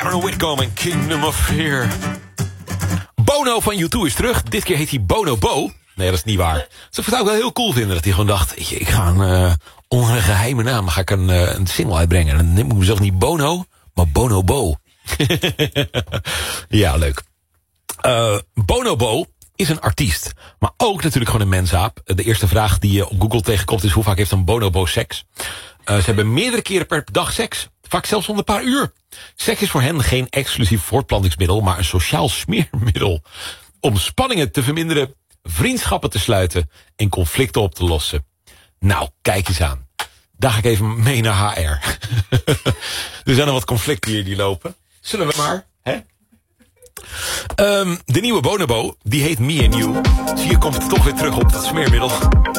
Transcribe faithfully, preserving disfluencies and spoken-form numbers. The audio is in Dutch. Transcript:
Aaron Whitcomb en Kingdom of Fear. Bono van U twee is terug. Dit keer heet hij Bono Bo. Nee, dat is niet waar. Dus ik zou het wel heel cool vinden dat hij gewoon dacht... weet je, ik ga een, uh, onder een geheime naam ga ik een, uh, een single uitbrengen. En dan neem ik mezelf niet Bono, maar Bono Bo. Ja, leuk. Uh, Bono Bo is een artiest. Maar ook natuurlijk gewoon een mensaap. De eerste vraag die je op Google tegenkomt is... hoe vaak heeft een bonobo seks? Uh, ze hebben meerdere keren per dag seks. Vaak zelfs om een paar uur. Seks is voor hen geen exclusief voortplantingsmiddel... maar een sociaal smeermiddel. Om spanningen te verminderen... vriendschappen te sluiten... en conflicten op te lossen. Nou, kijk eens aan. Daar ga ik even mee naar H R. Er zijn nog wat conflicten hier die lopen. Zullen we maar, hè? Um, de nieuwe bonobo, die heet Me and You. Zie je, komt het toch weer terug op dat smeermiddel.